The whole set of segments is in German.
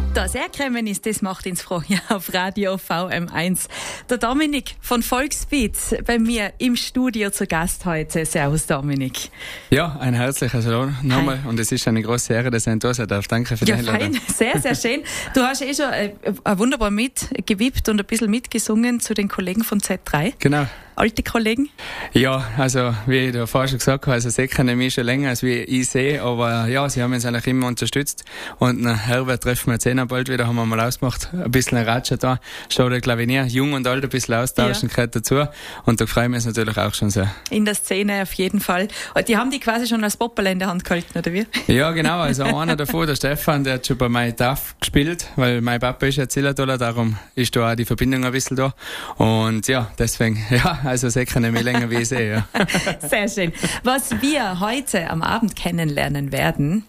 Das Erkrämen ist, das macht ins Frühjahr auf Radio VM1. Der Dominik von Volksbeat bei mir im Studio zu Gast heute. Servus Dominik. Ja, ein herzliches Hallo nochmal. Hi. Und es ist eine große Ehre, dass ich da sein darf. Danke für die Einladung. Fein. Sehr, sehr schön. Du hast schon wunderbar mitgewippt und ein bisschen mitgesungen zu den Kollegen von Z3. Genau. Alte Kollegen? Ja, also wie ich da vorher schon gesagt habe, also sie kennen mich schon länger als wie ich sehe, aber ja, sie haben uns eigentlich immer unterstützt und Herbert treffen wir jetzt bald wieder, haben wir mal ausgemacht, ein bisschen ein Ratscher da, schaut glaube ich nie, jung und alt ein bisschen austauschen, gehört dazu und da freuen wir uns natürlich auch schon sehr. In der Szene auf jeden Fall. Die haben die quasi schon als Popperl in der Hand gehalten, oder wie? Ja, genau, also einer davon, der Stefan, der hat schon bei meinem DAF gespielt, weil mein Papa ist ja Zillertaler, darum ist da auch die Verbindung ein bisschen da und ja, deswegen, ja, also sie kennen mich länger wie ich sehe, ja. Sehr schön. Was wir heute am Abend kennenlernen werden,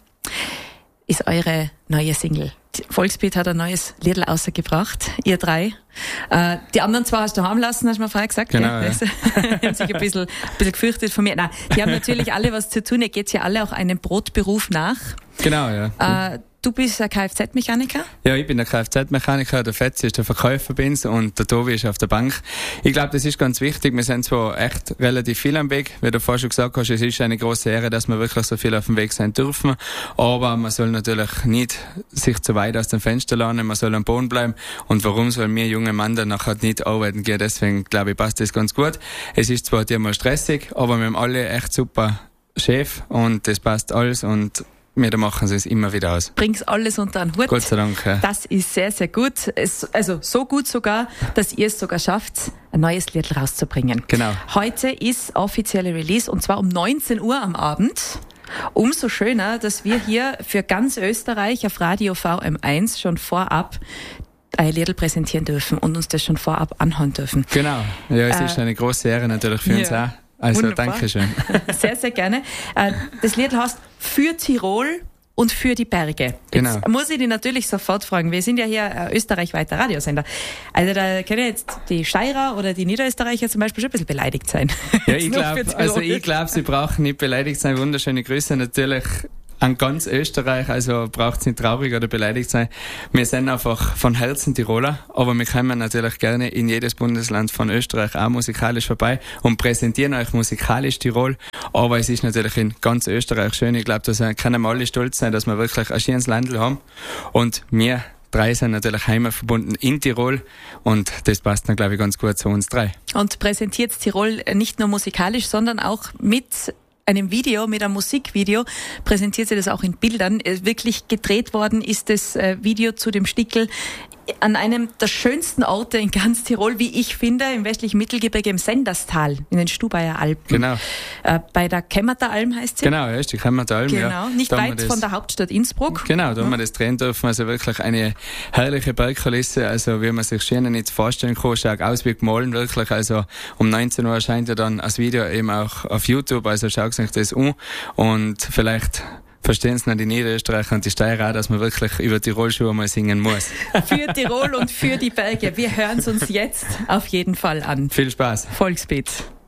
ist eure neue Single. Volksbeat hat ein neues Liedl rausgebracht, ihr drei. Die anderen zwei hast du daheim lassen, hast du mir vorher gesagt. Genau, ja. Die haben sich ein bisschen gefürchtet von mir. Nein, die haben natürlich alle was zu tun. Ihr geht ja alle auch einem Brotberuf nach. Genau, ja. Du bist ein Kfz-Mechaniker? Ja, ich bin der Kfz-Mechaniker, der Fetzi ist der Verkäufer bei uns und der Tobi ist auf der Bank. Ich glaube, das ist ganz wichtig. Wir sind zwar echt relativ viel am Weg, wie du vorhin schon gesagt hast, es ist eine große Ehre, dass wir wirklich so viel auf dem Weg sein dürfen. Aber man soll natürlich nicht sich zu weit aus dem Fenster lernen, man soll am Boden bleiben. Und warum soll mir junge Mann dann nachher nicht arbeiten gehen? Deswegen glaube ich, passt das ganz gut. Es ist zwar immer stressig, aber wir haben alle echt super Chef und das passt alles und wir machen es immer wieder aus. Bring's alles unter einen Hut. Gott sei Dank. Ja. Das ist sehr, sehr gut. Also so gut sogar, dass ihr es sogar schafft, ein neues Lied rauszubringen. Genau. Heute ist offizielle Release und zwar um 19 Uhr am Abend. Umso schöner, dass wir hier für ganz Österreich auf Radio VM1 schon vorab ein Liedl präsentieren dürfen und uns das schon vorab anhören dürfen. Genau. Ja, es ist eine große Ehre natürlich für uns auch. Also wunderbar. Dankeschön. Sehr, sehr gerne. Das Lied heißt Für Tirol und für die Berge. Genau. Jetzt muss ich dich natürlich sofort fragen, wir sind ja hier ein österreichweiter Radiosender. Also da können jetzt die Steirer oder die Niederösterreicher zum Beispiel schon ein bisschen beleidigt sein. Ja, ich glaube, sie brauchen nicht beleidigt sein. Wunderschöne Grüße natürlich an ganz Österreich, also braucht es nicht traurig oder beleidigt sein. Wir sind einfach von Herzen Tiroler, aber wir kommen natürlich gerne in jedes Bundesland von Österreich auch musikalisch vorbei und präsentieren euch musikalisch Tirol. Aber es ist natürlich in ganz Österreich schön. Ich glaube, da können wir alle stolz sein, dass wir wirklich ein schönes Landl haben. Und wir drei sind natürlich heimatverbunden in Tirol und das passt dann, glaube ich, ganz gut zu uns drei. Und präsentiert Tirol nicht nur musikalisch, sondern auch mit einem Video, mit einem Musikvideo, präsentiert sie das auch in Bildern. Wirklich gedreht worden ist das Video zu dem Stickel an einem der schönsten Orte in ganz Tirol, wie ich finde, im westlichen Mittelgebirge, im Senderstal, in den Stubaier Alpen. Genau. Bei der Kämmerter Alm heißt sie. Genau, ja, ist die Kämmerter Alm. Genau, ja. nicht weit von der Hauptstadt Innsbruck. Genau, da haben wir das drehen dürfen. Also wirklich eine herrliche Bergkulisse, also wie man sich schön nicht vorstellen kann, schaut aus wie gemahlen, wirklich. Also um 19 Uhr erscheint ja dann das Video eben auch auf YouTube, also schaut euch das an und vielleicht verstehen es noch die Niederösterreicher und die Steirer auch, dass man wirklich über Tirol schon einmal singen muss. Für Tirol und für die Berge. Wir hören es uns jetzt auf jeden Fall an. Viel Spaß. Volksbeat.